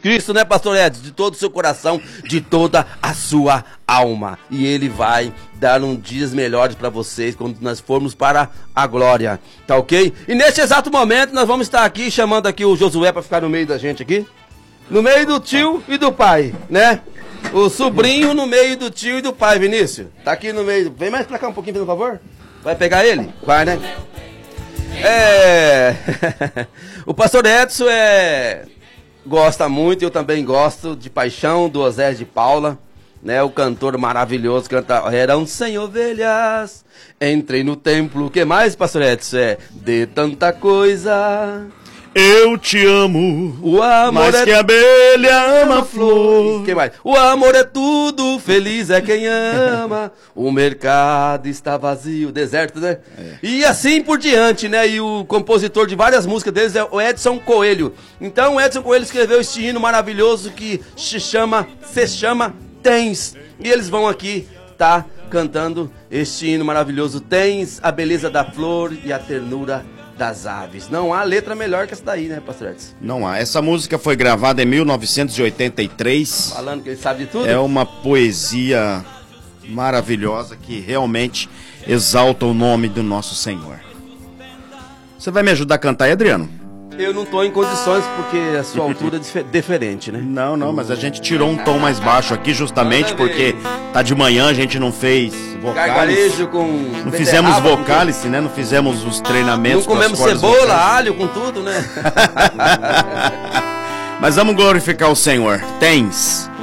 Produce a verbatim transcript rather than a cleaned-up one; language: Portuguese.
Cristo, né, pastor Edson? De todo o seu coração, de toda a sua alma. E ele vai dar um dias melhores para vocês quando nós formos para a glória, tá ok? E neste exato momento nós vamos estar aqui chamando aqui o Josué para ficar no meio da gente aqui. No meio do tio e do pai, né? O sobrinho no meio do tio e do pai, Vinícius. Tá aqui no meio. Vem mais pra cá um pouquinho, por favor. Vai pegar ele? Vai, né? É... O pastor Edson é... gosta muito, eu também gosto de paixão do Osés de Paula, né? O cantor maravilhoso, canta Eram cem ovelhas, entrei no templo. O que mais, pastor Edson? É de tanta coisa... Eu te amo, o amor mais é... que a abelha ama a flor. Quem mais? O amor é tudo, feliz é quem ama. O mercado está vazio, deserto, né? É. E assim por diante, né? E o compositor de várias músicas deles é o Edson Coelho. Então o Edson Coelho escreveu este hino maravilhoso que se chama, se chama Tens. E eles vão aqui, tá? Cantando este hino maravilhoso. Tens a beleza da flor e a ternura das aves. Não há letra melhor que essa daí, né, pastor Edson? Não há. Essa música foi gravada em mil novecentos e oitenta e três. Falando que ele sabe de tudo. É uma poesia maravilhosa que realmente exalta o nome do nosso Senhor. Você vai me ajudar a cantar aí, Adriano? Eu não tô em condições porque a sua altura é diferente, né? Não, não, mas a gente tirou um tom mais baixo aqui justamente porque tá de manhã, a gente não fez gargarejo com... Não fizemos vocálice, né? Não fizemos os treinamentos. Não comemos cebola, vocais. Alho, com tudo, né? Mas vamos glorificar o Senhor. Tens